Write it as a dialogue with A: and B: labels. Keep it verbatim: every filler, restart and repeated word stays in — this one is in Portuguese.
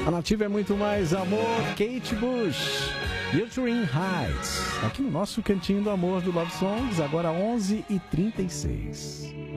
A: A Nativa é muito mais amor. Kate Bush, Wuthering Heights. Aqui no nosso cantinho do amor do Love Songs, agora onze e trinta e seis.